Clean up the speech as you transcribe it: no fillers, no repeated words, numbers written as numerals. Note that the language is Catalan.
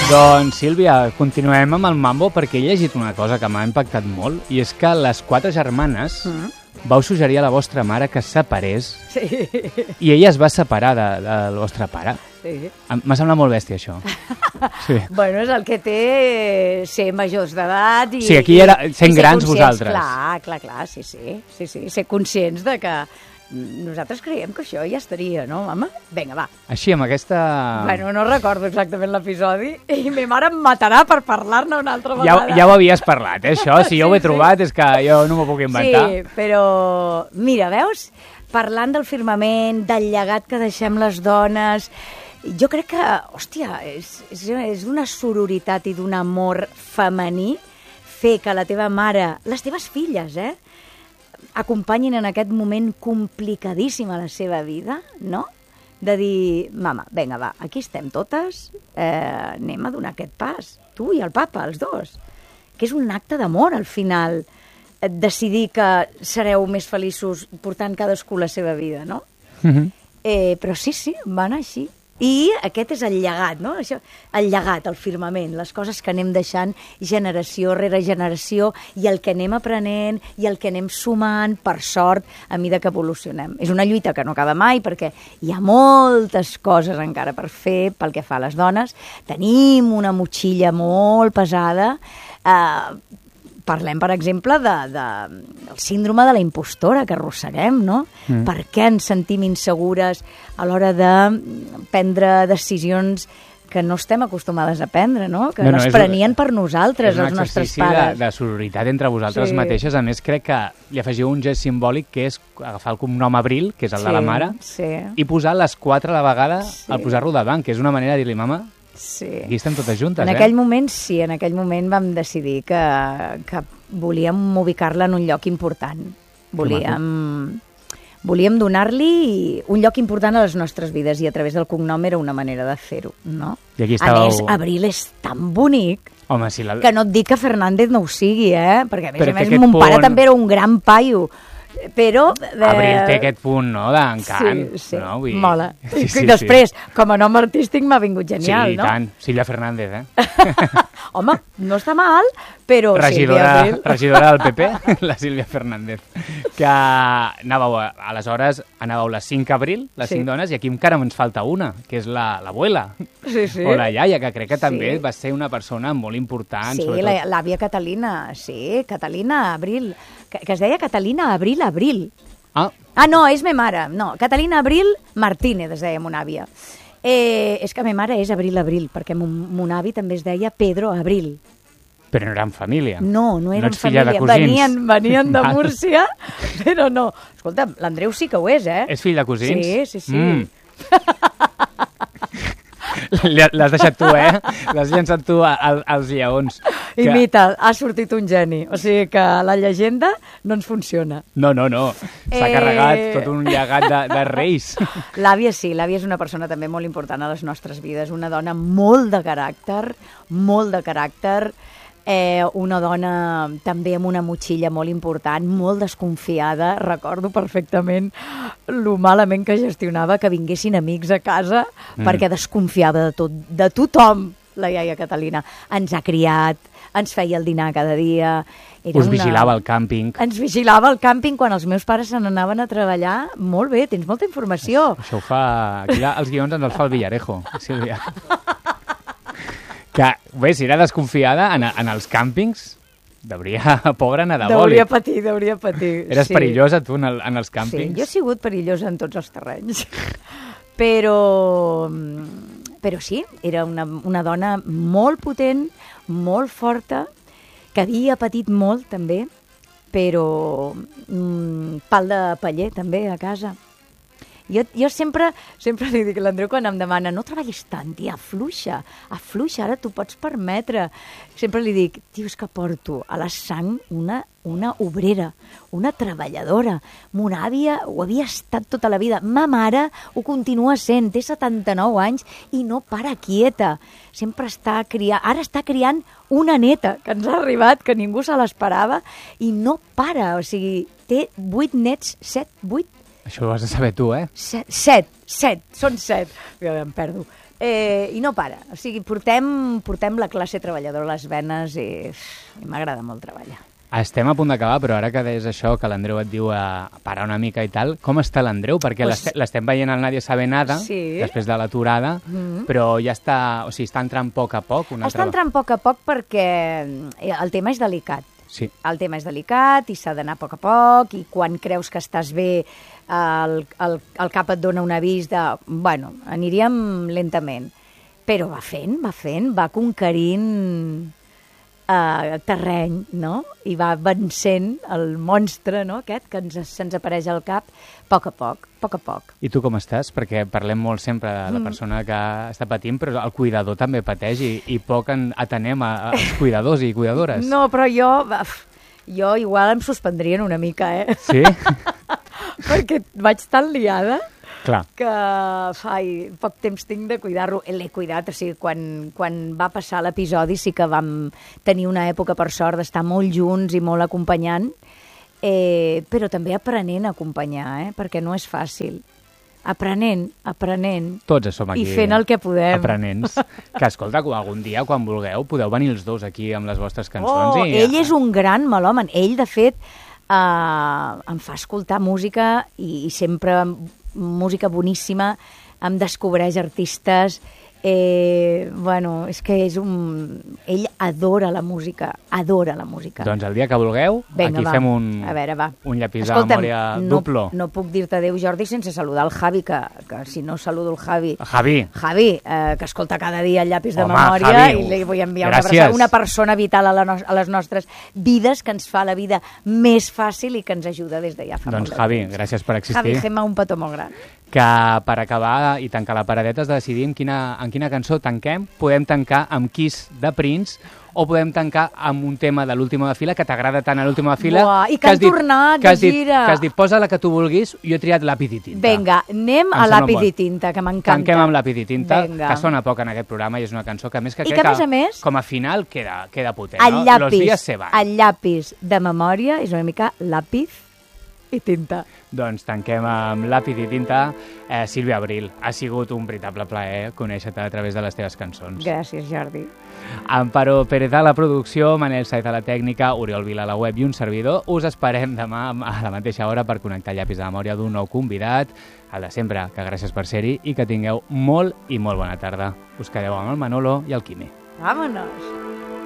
Doncs, Sílvia, continuem amb el Mambo perquè he llegit una cosa que m'ha impactat molt i és que les 4 germanes vau suggerir a la vostra mare que es separés i ella es va separar del vostre pare. Sí. M'ha semblat molt bèstia, això. Sí. Bueno, és el que té ser majors d'edat i... Sí, aquí sent grans vosaltres. Clar, sí. Ser conscients de que nosaltres creiem que això ja estaria, no, mama? Vinga, va. Així, amb aquesta... Bueno, no recordo exactament l'episodi i ma mare em matarà per parlar-ne una altra vegada. Ja ho havies parlat, això. Si jo ho he trobat és que jo no m'ho puc inventar. Sí, però... Mira, veus? Parlant del firmament, del llegat que deixem les dones... Jo crec que, hòstia, és una sororitat i d'un amor femení fer que la teva mare, les teves filles, acompanyin en aquest moment complicadíssim a la seva vida, no? De dir, mama, vinga, va, aquí estem totes, anem a donar aquest pas, tu i el papa, els dos. Que és un acte d'amor, al final, decidir que sereu més feliços portant cadascú la seva vida, no? Però sí, va anar així. I aquest és el llegat, no? Això, el llegat, el firmament, les coses que anem deixant generació rere generació i el que anem aprenent i el que anem sumant, per sort, a mida que evolucionem. És una lluita que no acaba mai perquè hi ha moltes coses encara per fer pel que fa a les dones. Tenim una motxilla molt pesada. Parlem, per exemple, del síndrome de la impostora que arrosseguem, no? Per què ens sentim insegures a l'hora de prendre decisions que no estem acostumades a prendre, no? Que no es prenien per nosaltres, els nostres pares. És un exercici de sororitat entre vosaltres mateixes. A més, crec que li afegiu un gest simbòlic que és agafar el cognom Abril, que és el de la mare, i posar les 4 a la vegada al posar-lo davant, que és una manera de dir-li, mama, aquí estem totes juntes, En aquell moment, sí, en aquell moment vam decidir que volíem ubicar-la en un lloc important. Volíem donar-li un lloc important a les nostres vides i a través del cognom era una manera de fer-ho, no? I aquí estàveu... A més, Abril és tan bonic que no et dic que Fernández no ho sigui, perquè a més mon pare també era un gran paio. Però... Abril té aquest punt, no?, d'encant. Sí, mola. I després, com a nom artístic m'ha vingut genial, no? Sí, i tant. Sílvia Fernández, Home, no està mal, però... Regidora del PP, la Sílvia Fernández. Que aleshores anàveu les 5 Abril, les 5 dones, i aquí encara ens falta una, que és l'abuela. O la iaia, que crec que també va ser una persona molt important. Sí, l'àvia Catalina, Catalina Abril, que es deia Catalina Abril. No, és me mare. No, Catalina Abril Martínez es deia mon àvia. És que me mare és Abril, perquè mon avi també es deia Pedro Abril. Però no eren família. No eren família. De cosins. Venien de Múrcia, però no. Escolta, l'Andreu sí que ho és, És fill de cosins? Sí. L'has deixat tu, L'has llançat tu als lleons. Imita, ha sortit un geni. O sigui que la llegenda no ens funciona. No. S'ha carregat tot un llegat de reis. L'àvia sí, l'àvia és una persona també molt important a les nostres vides. Una dona molt de caràcter, una dona també amb una motxilla molt important, molt desconfiada. Recordo perfectament lo malament que gestionava que vinguessin amics a casa perquè desconfiava de tothom, la iaia Catalina. Ens ha criat, ens feia el dinar cada dia. Vigilava al càmping. Ens vigilava al càmping quan els meus pares se n'anaven a treballar. Molt bé, tens molta informació. Això ho fa... Aquí els guions ens els fa el Villarejo, Sílvia. Que, bé, si era desconfiada en els càmpings, pobra anar de boli. Deuria patir. Eres perillosa, tu, en els càmpings? Sí, jo he sigut perillosa en tots els terrenys. Però sí, era una dona molt potent, molt forta, que havia patit molt, també, però pal de paller, també, a casa. Jo sempre li dic a l'Andreu quan em demana no treballis tant, tia, afluixa, ara t'ho pots permetre. Sempre li dic, tio, és que porto a la sang una obrera, una treballadora. Mon àvia ho havia estat tota la vida. Ma mare ho continua sent, té 79 anys i no para quieta. Sempre està criant, ara està criant una neta que ens ha arribat, que ningú se l'esperava, i no para, o sigui, té 8 nets, 7, 8. Això ho has de saber tu, 7, són 7. Jo em perdo. I no para. O sigui, portem la classe treballadora a les venes i m'agrada molt treballar. Estem a punt d'acabar, però ara que deies això, que l'Andreu et diu a parar una mica i tal, com està l'Andreu? Perquè l'estem veient al Nadie sabe nada, després de l'aturada, però ja està, o sigui, està entrant a poc a poc. Està entrant a poc perquè el tema és delicat. Sí. El tema és delicat i s'ha d'anar a poc, i quan creus que estàs bé, el cap et dona un avís de, bueno, aniríem lentament. Però va fent, va conquerint terreny, no? I va vencent el monstre, no? Aquest que se'ns apareix al cap a poc. I tu com estàs? Perquè parlem molt sempre de la persona que està patint, però el cuidador també pateix i poc atenem als cuidadors i cuidadores. No, però jo igual em suspendrien una mica, Sí? Perquè vaig tan liada que poc temps tinc de cuidar-lo. L'he cuidat, o sigui, quan va passar l'episodi sí que vam tenir una època, per sort, d'estar molt junts i molt acompanyant, però també aprenent a acompanyar, perquè no és fàcil. Aprenent. Tots som aquí. I fent el que podem. Aprenents. Que, escolta, algun dia, quan vulgueu, podeu venir els dos aquí amb les vostres cançons. Ell és un gran melòman. Ell, de fet, em fa escoltar música i sempre música boníssima, em descobreix artistes, bueno, és que ell adora la música. Doncs el dia que vulgueu, aquí fem un llapis de memòria duplo. No puc dir-te adéu, Jordi, sense saludar el Javi, que si no saludo el Javi... Javi, que escolta cada dia el llapis de memòria, Javi, i li vull enviar una persona vital a les nostres vides, que ens fa la vida més fàcil i que ens ajuda des de ja fa molt de temps. Doncs Javi, gràcies per existir. Javi, fem un petó molt gran. Que per acabar i tancar la paradeta has de decidir en quina cançó tanquem. Podem tancar amb Kiss de Prince o podem tancar amb un tema de l'Última de Fila que t'agrada tant a l'Última de Fila. I que han tornat de gira. Que has dit, posa la que tu vulguis, jo he triat Lápiz i Tinta. Vinga, anem a Lápiz i Tinta, que m'encanta. Tanquem amb Lápiz i Tinta, que sona poc en aquest programa i és una cançó que a més que crec que com a final queda potent. El llapis de memòria és una mica Lápiz i Tinta. Doncs tanquem amb Lápiz i Tinta. Sílvia Abril, ha sigut un veritable plaer conèixer-te a través de les teves cançons. Gràcies, Jordi. Amparo Pérez a la producció, Manel Saez a la tècnica, Oriol Vila a la web i un servidor. Us esperem demà a la mateixa hora per connectar llapis de memòria d'un nou convidat. El de sempre, que gràcies per ser-hi i que tingueu molt i molt bona tarda. Us quedeu amb el Manolo i el Quimi. Vámonos!